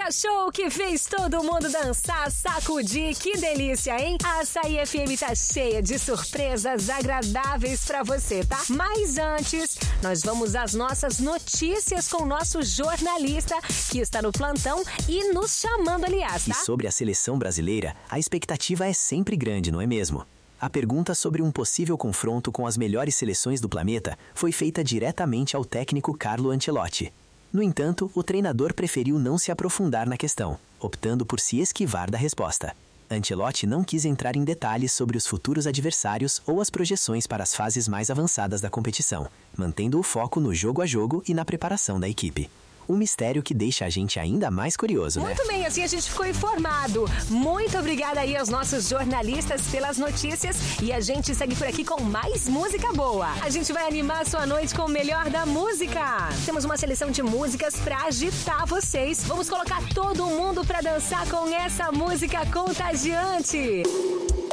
Show que fez todo mundo dançar, sacudir, que delícia, hein? A Açaí FM tá cheia de surpresas agradáveis pra você, tá? Mas antes, nós vamos às nossas notícias com o nosso jornalista que está no plantão e nos chamando, aliás, tá? E sobre a seleção brasileira, a expectativa é sempre grande, não é mesmo? A pergunta sobre um possível confronto com as melhores seleções do planeta foi feita diretamente ao técnico Carlo Ancelotti. No entanto, o treinador preferiu não se aprofundar na questão, optando por se esquivar da resposta. Ancelotti não quis entrar em detalhes sobre os futuros adversários ou as projeções para as fases mais avançadas da competição, mantendo o foco no jogo a jogo e na preparação da equipe. Um mistério que deixa a gente ainda mais curioso, né? Muito bem, assim a gente ficou informado. Muito obrigada aí aos nossos jornalistas pelas notícias e a gente segue por aqui com mais música boa. A gente vai animar a sua noite com o melhor da música. Temos uma seleção de músicas pra agitar vocês. Vamos colocar todo mundo pra dançar com essa música contagiante.